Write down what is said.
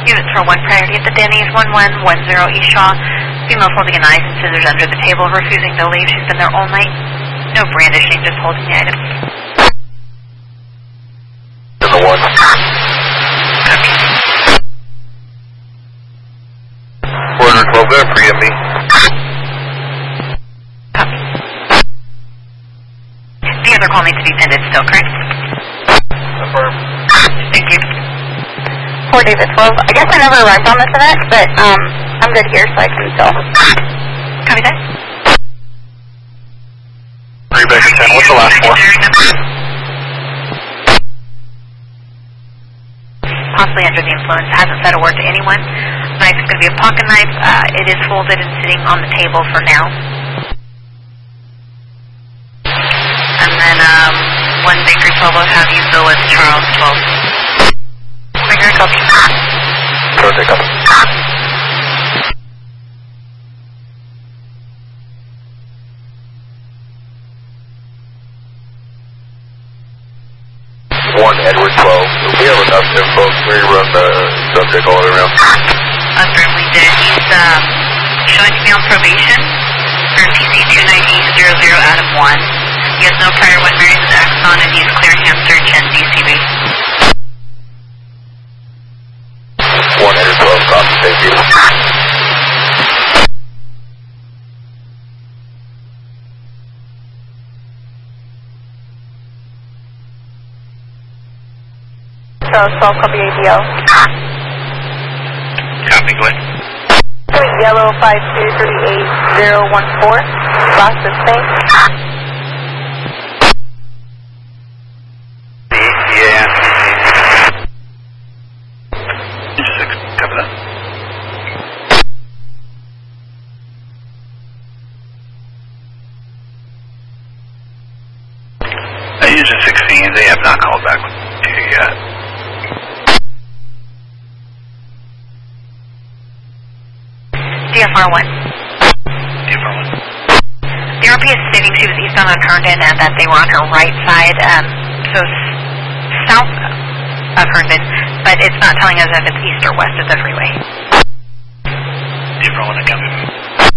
Units for 1 priority at the Denny's, 1110 East Shaw. Female holding a knife and scissors under the table, refusing to leave. She's been there all night. No brandishing, just holding the items. The one. Copy. 412, go free of me. Copy. The other call needs to be pended still, correct? Affirm. Thank you. 4 David 12. I guess I never arrived on this event, but I'm good here, so I can tell. Copy that. 3 Baker 10, what's the last 4? Possibly under the influence. Hasn't said a word to anyone. Knife is going to be a pocket knife. It is folded and sitting on the table for now. And then 1 Baker 12 will have you bill as Charles 12. Baker, copy. Perfect, copy. 1 Edward 12. We have enough info to rerun the subject all the way around. Affirmly did. He's showing to be on probation for PC 29800 Adam 1. He has no prior 1 Marys with Axon and he's clear hand search and DCB. 1 Edward 12, copy, thank you. Charles 12, copy ADL. Copy, go ahead. Yellow 5238014. Lost the same. Yeah. 6, copy that. User 16, they have not called back to you yet. DFR 1. DFR 1. The RP is stating she was eastbound on Herndon and that they were on her right side, so south of Herndon, but it's not telling us if it's east or west of the freeway. DFR 1, I got it.